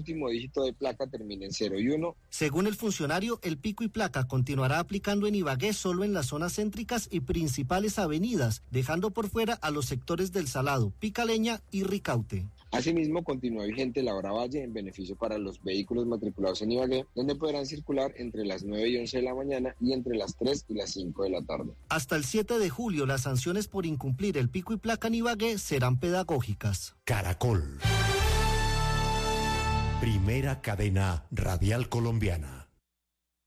último dígito de placa termine en 0 y 1. Según el funcionario, el pico y placa continuará aplicando en Ibagué solo en las zonas céntricas y principales avenidas, dejando por fuera a los sectores del Salado, Picaleña y Ricaute. Asimismo, continúa vigente la hora valle en beneficio para los vehículos matriculados en Ibagué, donde podrán circular entre las 9 y 11 de la mañana y entre las 3 y las 5 de la tarde. Hasta el 7 de julio, las sanciones por incumplir el pico y placa en Ibagué serán pedagógicas. Caracol. Primera cadena radial colombiana.